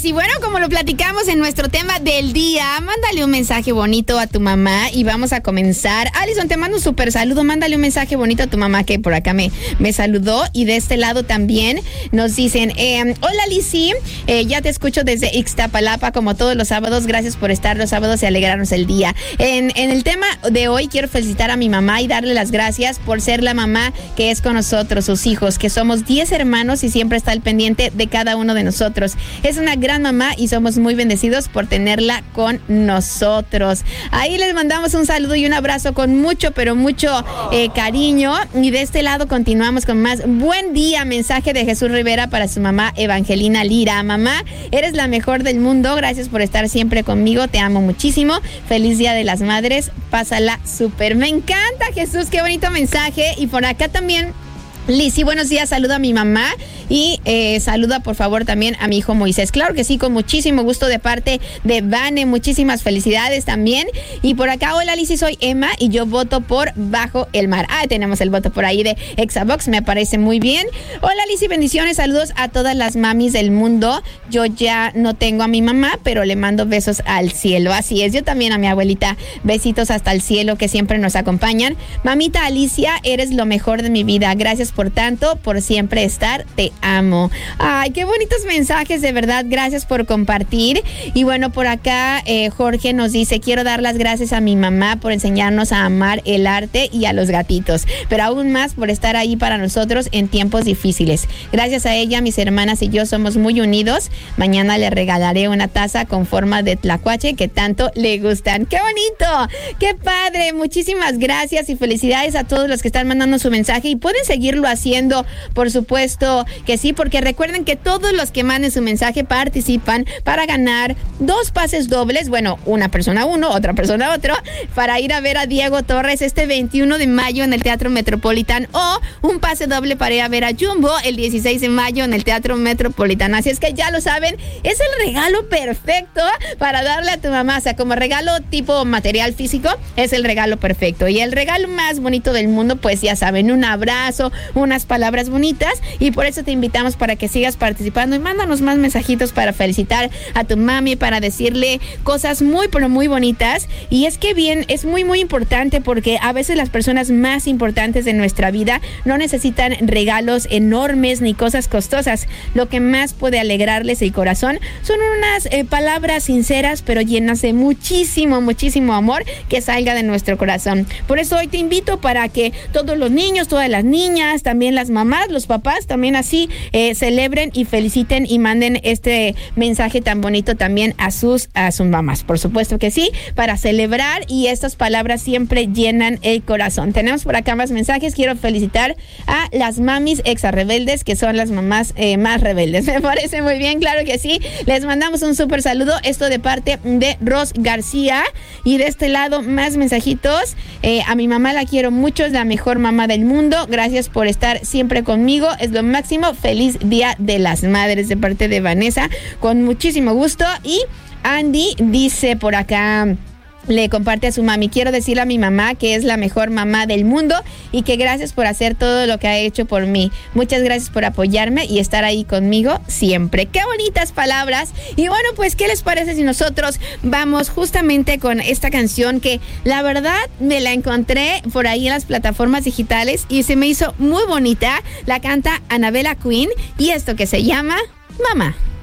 y bueno, como lo platicamos en nuestro tema del día, mándale un mensaje bonito a tu mamá y vamos a comenzar. Alison, te mando un súper saludo, mándale un mensaje bonito a tu mamá que por acá me saludó, y de este lado también nos dicen, hola Lizzy, ya te escucho desde Ixtapalapa como todos los sábados, gracias por estar los sábados y alegrarnos el día. En el tema de hoy quiero felicitar a mi mamá y darle las gracias por ser la mamá que es con nosotros, sus hijos, que somos 10 hermanos y siempre está al pendiente de cada uno de nosotros. Es una gran mamá y somos muy bendecidos por tenerla con nosotros. Ahí les mandamos un saludo y un abrazo con mucho, pero mucho cariño. Y de este lado continuamos con más. Buen día, mensaje de Jesús Rivera para su mamá Evangelina Lira. Mamá, eres la mejor del mundo, gracias por estar siempre conmigo, te amo muchísimo. Feliz Día de las Madres, pásala súper. Me encanta, Jesús, qué bonito mensaje. Y por acá también Lizzy, buenos días, saluda a mi mamá y saluda por favor también a mi hijo Moisés. Claro que sí, con muchísimo gusto de parte de Vane, muchísimas felicidades también. Y por acá, hola Lizzy, soy Emma y yo voto por Bajo el Mar. Tenemos el voto por ahí de Exabox, me parece muy bien. Hola Lizzy, bendiciones, saludos a todas las mamis del mundo. Yo ya no tengo a mi mamá, pero le mando besos al cielo. Así es, yo también a mi abuelita, besitos hasta el cielo que siempre nos acompañan. Mamita Alicia, eres lo mejor de mi vida, gracias por tanto, por siempre estar, te amo. Ay, qué bonitos mensajes, de verdad, gracias por compartir. Y bueno, por acá Jorge nos dice, quiero dar las gracias a mi mamá por enseñarnos a amar el arte y a los gatitos, pero aún más por estar ahí para nosotros en tiempos difíciles. Gracias a ella, mis hermanas y yo somos muy unidos. Mañana le regalaré una taza con forma de tlacuache que tanto le gustan. ¡Qué bonito! ¡Qué padre! Muchísimas gracias y felicidades a todos los que están mandando su mensaje y pueden seguirlo haciendo, por supuesto que sí, porque recuerden que todos los que manden su mensaje participan para ganar 2 pases dobles, bueno, una persona uno, otra persona otro, para ir a ver a Diego Torres este 21 de mayo en el Teatro Metropolitan, o un pase doble para ir a ver a Jumbo el 16 de mayo en el Teatro Metropolitan. Así es que ya lo saben, es el regalo perfecto para darle a tu mamá, o sea, como regalo tipo material físico, es el regalo perfecto. Y el regalo más bonito del mundo, pues ya saben, un abrazo, unas palabras bonitas, y por eso te invitamos para que sigas participando y mándanos más mensajitos para felicitar a tu mami, para decirle cosas muy, pero muy bonitas. Y es que bien, es muy, muy importante porque a veces las personas más importantes de nuestra vida no necesitan regalos enormes ni cosas costosas. Lo que más puede alegrarles el corazón son unas palabras sinceras, pero llenas de muchísimo, muchísimo amor que salga de nuestro corazón. Por eso hoy te invito para que todos los niños, todas las niñas, también las mamás, los papás, también así celebren y feliciten y manden este mensaje tan bonito también a sus mamás. Por supuesto que sí, para celebrar, y estas palabras siempre llenan el corazón. Tenemos por acá más mensajes. Quiero felicitar a las mamis exa rebeldes, que son las mamás más rebeldes. Me parece muy bien, claro que sí. Les mandamos un súper saludo, esto de parte de Ros García. Y de este lado, más mensajitos. A mi mamá la quiero mucho, es la mejor mamá del mundo. Gracias por estar siempre conmigo, es lo máximo. Feliz Día de las Madres, de parte de Vanessa, con muchísimo gusto. Y Andy dice por acá, le comparte a su mami, quiero decirle a mi mamá que es la mejor mamá del mundo y que gracias por hacer todo lo que ha hecho por mí. Muchas gracias por apoyarme y estar ahí conmigo siempre. ¡Qué bonitas palabras! Y bueno, pues, ¿qué les parece si nosotros vamos justamente con esta canción que la verdad me la encontré por ahí en las plataformas digitales y se me hizo muy bonita? La canta Annabella Queen y esto que se llama Mamá.